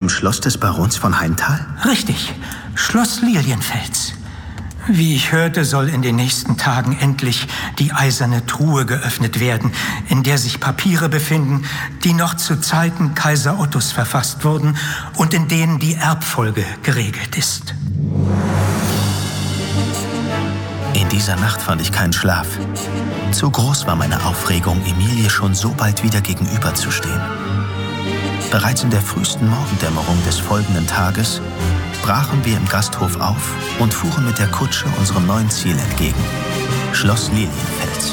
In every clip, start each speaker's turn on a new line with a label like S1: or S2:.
S1: Schloss des Barons von Heimthal?
S2: Richtig, Schloss Lilienfels. Wie ich hörte, soll in den nächsten Tagen endlich die eiserne Truhe geöffnet werden, in der sich Papiere befinden, die noch zu Zeiten Kaiser Ottos verfasst wurden und in denen die Erbfolge geregelt ist.
S1: In dieser Nacht fand ich keinen Schlaf. Zu groß war meine Aufregung, Emilie schon so bald wieder gegenüberzustehen. Bereits in der frühesten Morgendämmerung des folgenden Tages brachen wir im Gasthof auf und fuhren mit der Kutsche unserem neuen Ziel entgegen, Schloss Lilienfels.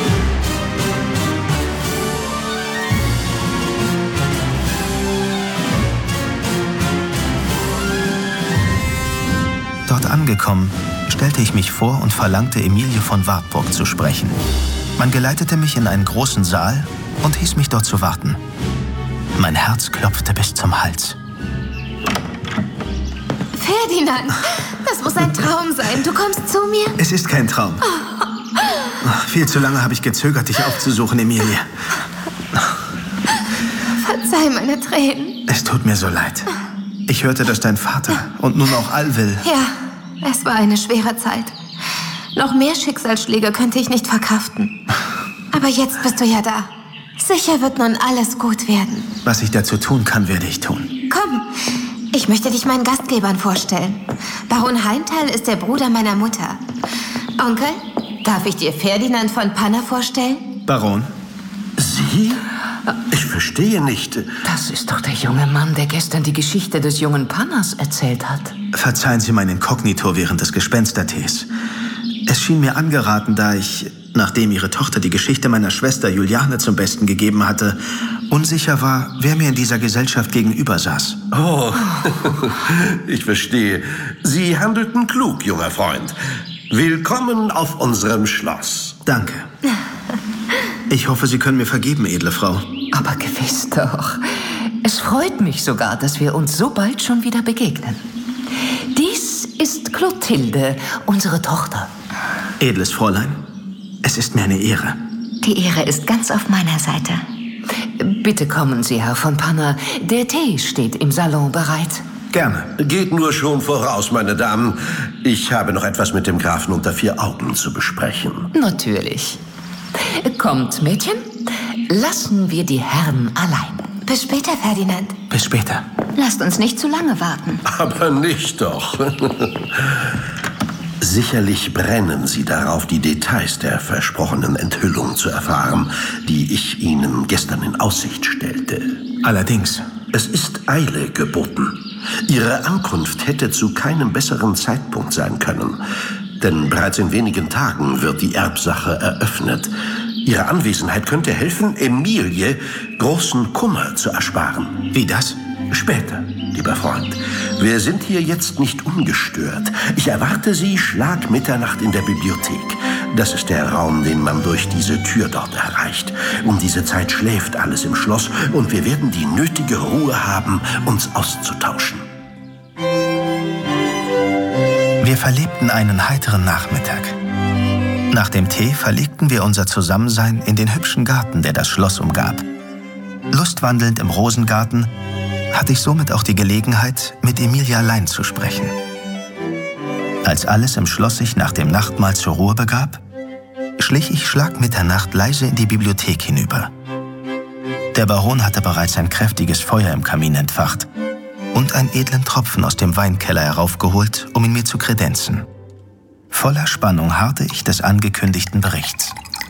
S1: Dort angekommen, stellte ich mich vor und verlangte, Emilie von Wartburg zu sprechen. Man geleitete mich in einen großen Saal und hieß mich dort zu warten. Mein Herz klopfte bis zum Hals.
S3: Ferdinand, das muss ein Traum sein. Du kommst zu mir?
S1: Es ist kein Traum. Viel zu lange habe ich gezögert, dich aufzusuchen, Emilie.
S3: Verzeih meine Tränen.
S1: Es tut mir so leid. Ich hörte, dass dein Vater und nun auch Alwil...
S3: Ja, es war eine schwere Zeit. Noch mehr Schicksalsschläge könnte ich nicht verkraften. Aber jetzt bist du ja da. Sicher wird nun alles gut werden.
S1: Was ich dazu tun kann, werde ich tun.
S3: Komm, ich möchte dich meinen Gastgebern vorstellen. Baron Heimthal ist der Bruder meiner Mutter. Onkel, darf ich dir Ferdinand von Panna vorstellen?
S1: Baron?
S4: Sie? Ich verstehe nicht.
S5: Das ist doch der junge Mann, der gestern die Geschichte des jungen Pannas erzählt hat.
S1: Verzeihen Sie mein Inkognito während des Gespenstertees. Es schien mir angeraten, da ich, nachdem Ihre Tochter die Geschichte meiner Schwester Juliane zum Besten gegeben hatte, unsicher war, wer mir in dieser Gesellschaft gegenüber saß.
S4: Oh, ich verstehe. Sie handelten klug, junger Freund. Willkommen auf unserem Schloss.
S1: Danke. Ich hoffe, Sie können mir vergeben, edle Frau.
S5: Aber gewiss doch. Es freut mich sogar, dass wir uns so bald schon wieder begegnen. Dies ist Clotilde, unsere Tochter.
S1: Edles Fräulein, es ist mir eine Ehre.
S3: Die Ehre ist ganz auf meiner Seite.
S5: Bitte kommen Sie, Herr von Panna. Der Tee steht im Salon bereit.
S1: Gerne.
S4: Geht nur schon voraus, meine Damen. Ich habe noch etwas mit dem Grafen unter 4 Augen zu besprechen.
S5: Natürlich. Kommt, Mädchen. Lassen wir die Herren allein.
S3: Bis später, Ferdinand.
S1: Bis später.
S3: Lasst uns nicht zu lange warten.
S4: Aber nicht doch. Sicherlich brennen Sie darauf, die Details der versprochenen Enthüllung zu erfahren, die ich Ihnen gestern in Aussicht stellte.
S1: Allerdings.
S4: Es ist Eile geboten. Ihre Ankunft hätte zu keinem besseren Zeitpunkt sein können. Denn bereits in wenigen Tagen wird die Erbsache eröffnet. Ihre Anwesenheit könnte helfen, Emilie großen Kummer zu ersparen.
S1: Wie das?
S4: Später, lieber Freund. Wir sind hier jetzt nicht ungestört. Ich erwarte Sie Schlag Mitternacht in der Bibliothek. Das ist der Raum, den man durch diese Tür dort erreicht. Um diese Zeit schläft alles im Schloss und wir werden die nötige Ruhe haben, uns auszutauschen.
S1: Wir verlebten einen heiteren Nachmittag. Nach dem Tee verlegten wir unser Zusammensein in den hübschen Garten, der das Schloss umgab. Lustwandelnd im Rosengarten hatte ich somit auch die Gelegenheit, mit Emilie allein zu sprechen. Als alles im Schloss sich nach dem Nachtmahl zur Ruhe begab, schlich ich Schlag Mitternacht leise in die Bibliothek hinüber. Der Baron hatte bereits ein kräftiges Feuer im Kamin entfacht und einen edlen Tropfen aus dem Weinkeller heraufgeholt, um ihn mir zu kredenzen. Voller Spannung harrte ich des angekündigten Berichts.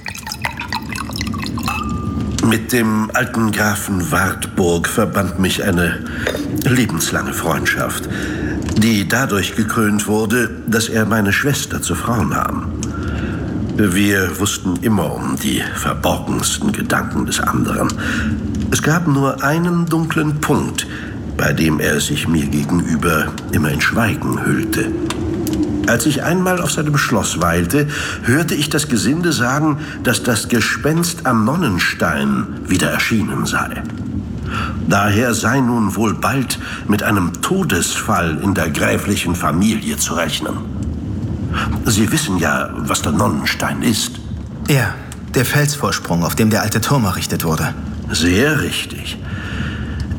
S4: Mit dem alten Grafen Wartburg verband mich eine lebenslange Freundschaft, die dadurch gekrönt wurde, dass er meine Schwester zur Frau nahm. Wir wussten immer um die verborgensten Gedanken des anderen. Es gab nur einen dunklen Punkt, bei dem er sich mir gegenüber immer in Schweigen hüllte. Als ich einmal auf seinem Schloss weilte, hörte ich das Gesinde sagen, dass das Gespenst am Nonnenstein wieder erschienen sei. Daher sei nun wohl bald mit einem Todesfall in der gräflichen Familie zu rechnen. Sie wissen ja, was der Nonnenstein ist.
S1: Ja, der Felsvorsprung, auf dem der alte Turm errichtet wurde.
S4: Sehr richtig.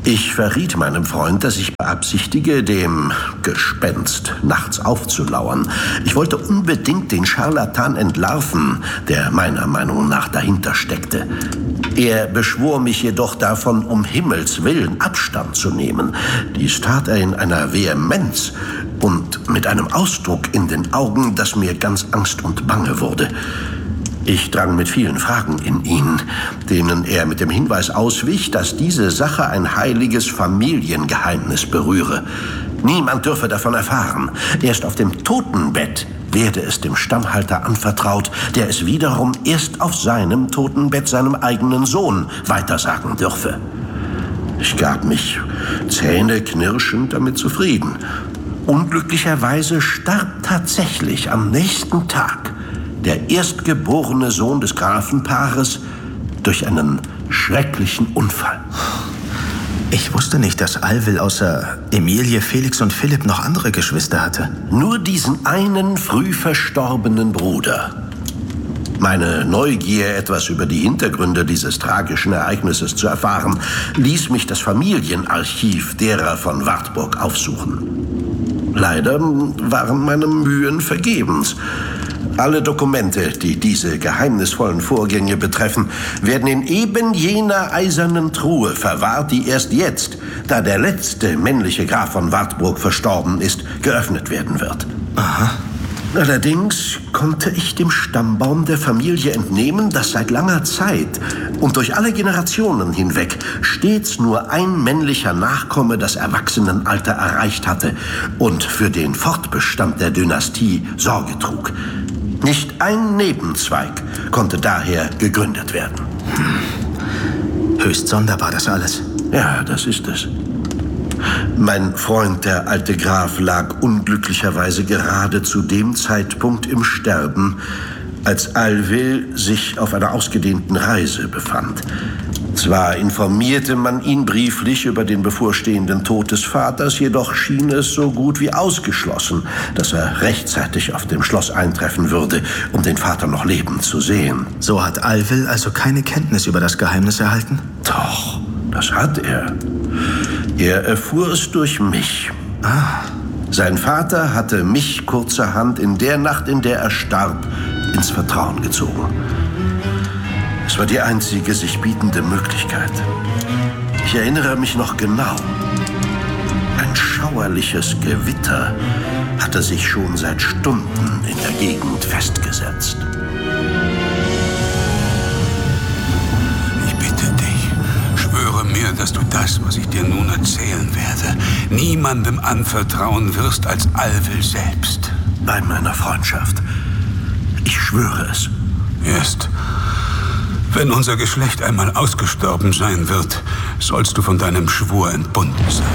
S4: Ich verriet meinem Freund, dass ich beabsichtige, dem Gespenst nachts aufzulauern. Ich wollte unbedingt den Scharlatan entlarven, der meiner Meinung nach dahinter steckte. Er beschwor mich jedoch davon, um Himmels Willen Abstand zu nehmen. Dies tat er in einer Vehemenz und mit einem Ausdruck in den Augen, dass mir ganz Angst und Bange wurde. Ich drang mit vielen Fragen in ihn, denen er mit dem Hinweis auswich, dass diese Sache ein heiliges Familiengeheimnis berühre. Niemand dürfe davon erfahren. Erst auf dem Totenbett werde es dem Stammhalter anvertraut, der es wiederum erst auf seinem Totenbett seinem eigenen Sohn weitersagen dürfe. Ich gab mich zähneknirschend damit zufrieden. Unglücklicherweise starb tatsächlich am nächsten Tag der erstgeborene Sohn des Grafenpaares durch einen schrecklichen Unfall.
S1: Ich wusste nicht, dass Alwil außer Emilie, Felix und Philipp noch andere Geschwister hatte.
S4: Nur diesen einen früh verstorbenen Bruder. Meine Neugier, etwas über die Hintergründe dieses tragischen Ereignisses zu erfahren, ließ mich das Familienarchiv derer von Wartburg aufsuchen. Leider waren meine Mühen vergebens. Alle Dokumente, die diese geheimnisvollen Vorgänge betreffen, werden in eben jener eisernen Truhe verwahrt, die erst jetzt, da der letzte männliche Graf von Wartburg verstorben ist, geöffnet werden wird.
S1: Aha.
S4: Allerdings konnte ich dem Stammbaum der Familie entnehmen, dass seit langer Zeit und durch alle Generationen hinweg stets nur ein männlicher Nachkomme das Erwachsenenalter erreicht hatte und für den Fortbestand der Dynastie Sorge trug. Nicht ein Nebenzweig konnte daher gegründet werden.
S1: Höchst sonderbar das alles.
S4: Ja, das ist es. Mein Freund, der alte Graf, lag unglücklicherweise gerade zu dem Zeitpunkt im Sterben, als Alwil sich auf einer ausgedehnten Reise befand. Zwar informierte man ihn brieflich über den bevorstehenden Tod des Vaters, jedoch schien es so gut wie ausgeschlossen, dass er rechtzeitig auf dem Schloss eintreffen würde, um den Vater noch lebend zu sehen.
S1: So hat Alwil also keine Kenntnis über das Geheimnis erhalten?
S4: Doch, das hat er. Er erfuhr es durch mich. Sein Vater hatte mich kurzerhand in der Nacht, in der er starb, ins Vertrauen gezogen. Es war die einzige sich bietende Möglichkeit. Ich erinnere mich noch genau. Ein schauerliches Gewitter hatte sich schon seit Stunden in der Gegend festgesetzt.
S6: Ich bitte dich, schwöre mir, dass du das, was ich dir nun erzählen werde, niemandem anvertrauen wirst als Alwil selbst.
S4: Bei meiner Freundschaft. Ich schwöre es.
S6: Erst wenn unser Geschlecht einmal ausgestorben sein wird, sollst du von deinem Schwur entbunden sein.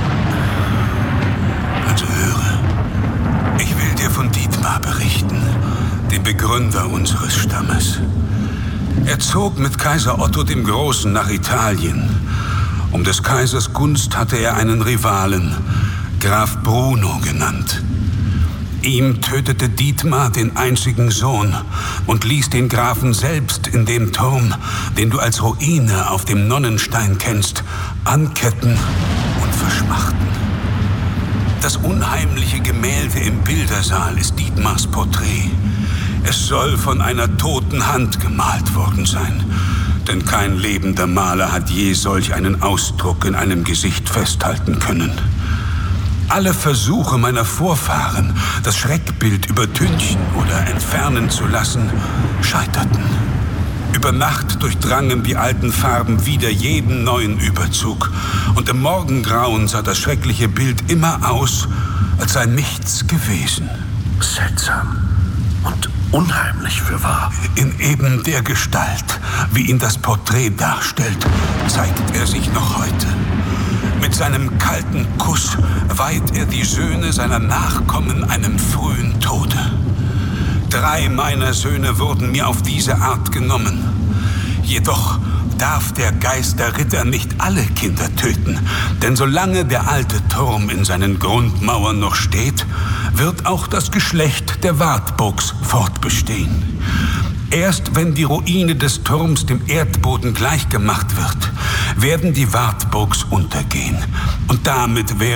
S6: Also höre, ich will dir von Dietmar berichten, dem Begründer unseres Stammes. Er zog mit Kaiser Otto dem Großen nach Italien. Um des Kaisers Gunst hatte er einen Rivalen, Graf Bruno genannt. Ihm tötete Dietmar den einzigen Sohn und ließ den Grafen selbst in dem Turm, den du als Ruine auf dem Nonnenstein kennst, anketten und verschmachten. Das unheimliche Gemälde im Bildersaal ist Dietmars Porträt. Es soll von einer toten Hand gemalt worden sein, denn kein lebender Maler hat je solch einen Ausdruck in einem Gesicht festhalten können. Alle Versuche meiner Vorfahren, das Schreckbild übertünchen oder entfernen zu lassen, scheiterten. Über Nacht durchdrangen die alten Farben wieder jeden neuen Überzug. Und im Morgengrauen sah das schreckliche Bild immer aus, als sei nichts gewesen.
S4: Seltsam und unheimlich fürwahr.
S6: In eben der Gestalt, wie ihn das Porträt darstellt, zeigt er sich noch heute. Mit seinem kalten Kuss weiht er die Söhne seiner Nachkommen einem frühen Tode. 3 meiner Söhne wurden mir auf diese Art genommen. Jedoch darf der Geisterritter nicht alle Kinder töten, denn solange der alte Turm in seinen Grundmauern noch steht, wird auch das Geschlecht der Wartburgs fortbestehen. Erst wenn die Ruine des Turms dem Erdboden gleichgemacht wird, werden die Wartburgs untergehen. Und damit wäre